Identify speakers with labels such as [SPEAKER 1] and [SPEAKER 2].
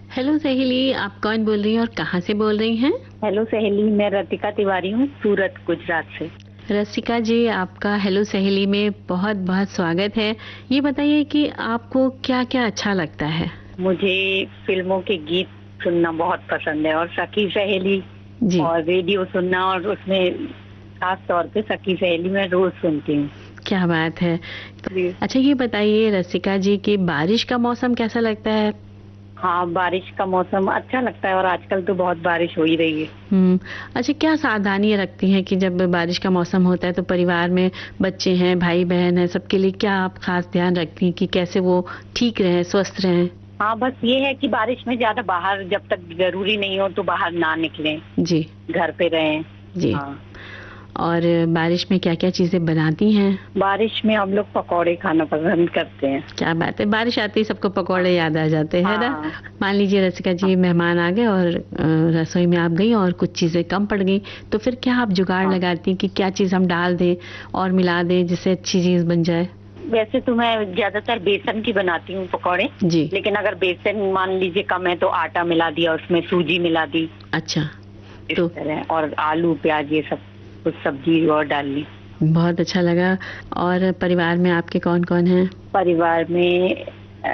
[SPEAKER 1] Hello सहेली, आप कौन बोल रही हैं और कहाँ से बोल रही हैं?
[SPEAKER 2] हेलो सहेली, मैं रतिका तिवारी हूँ, सूरत गुजरात से।
[SPEAKER 1] रसिका जी, आपका हेलो सहेली में बहुत बहुत स्वागत है। ये बताइए कि आपको क्या क्या अच्छा लगता है?
[SPEAKER 2] मुझे फिल्मों के गीत सुनना बहुत पसंद है और सखी सहेली
[SPEAKER 1] जी।
[SPEAKER 2] और रेडियो सुनना, और उसमें खास तौर पे सखी सहेली मैं रोज सुनती हूँ।
[SPEAKER 1] क्या बात है।
[SPEAKER 2] जी।
[SPEAKER 1] अच्छा, ये बताइए रसिका जी कि बारिश का मौसम कैसा लगता है?
[SPEAKER 2] हाँ, बारिश का मौसम अच्छा लगता है और आजकल तो बहुत बारिश हो ही रही है।
[SPEAKER 1] अच्छा, क्या सावधानी रखती हैं कि जब बारिश का मौसम होता है तो परिवार में बच्चे हैं, भाई बहन हैं, सबके लिए क्या आप खास ध्यान रखती हैं कि कैसे वो ठीक रहें, स्वस्थ रहें?
[SPEAKER 2] हाँ, बस ये है कि बारिश में ज्यादा बाहर जब तक जरूरी नहीं हो तो बाहर ना निकलें,
[SPEAKER 1] जी।
[SPEAKER 2] घर पे रहें।
[SPEAKER 1] जी।
[SPEAKER 2] हाँ।
[SPEAKER 1] और बारिश में क्या-क्या चीज़ें बनाती हैं?
[SPEAKER 2] बारिश में हम लोग पकौड़े खाना पसंद करते हैं।
[SPEAKER 1] क्या बात है! बारिश आते ही सबको पकौड़े
[SPEAKER 2] हाँ।
[SPEAKER 1] याद आ जाते हैं ना?
[SPEAKER 2] हाँ।
[SPEAKER 1] मान लीजिए रसिका जी, मेहमान आ गए और रसोई में आप गई और कुछ चीज़ें कम पड़ गई, तो फिर क्या आप जुगाड़
[SPEAKER 2] हाँ।
[SPEAKER 1] लगाती हैं कि क्या चीज़ हम डाल दें और मिला दें जिससे अच्छी चीज़ बन जाए?
[SPEAKER 2] वैसे तो मैं ज्यादातर बेसन की बनाती हूँ पकौड़े,
[SPEAKER 1] जी।
[SPEAKER 2] लेकिन अगर बेसन मान लीजिए कम है तो आटा मिला दिया, उसमें सूजी मिला दी,
[SPEAKER 1] अच्छा।
[SPEAKER 2] इस
[SPEAKER 1] तो
[SPEAKER 2] तरह। और आलू प्याज ये सब कुछ सब्जी और डाल ली।
[SPEAKER 1] बहुत अच्छा लगा। और परिवार में आपके कौन-कौन हैं?
[SPEAKER 2] परिवार में